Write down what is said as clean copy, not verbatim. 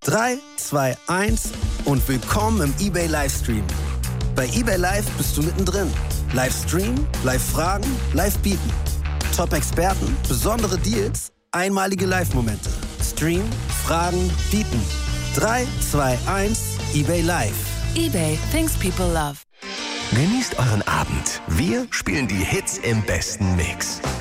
3, 2, 1 und willkommen im eBay Livestream. Bei eBay Live bist du mittendrin. Live streamen, live fragen, live bieten. Top-Experten, besondere Deals, einmalige Live-Momente. Stream, fragen, bieten. 3, 2, 1, eBay Live. eBay, things people love. Genießt euren Abend. Wir spielen die Hits im besten Mix.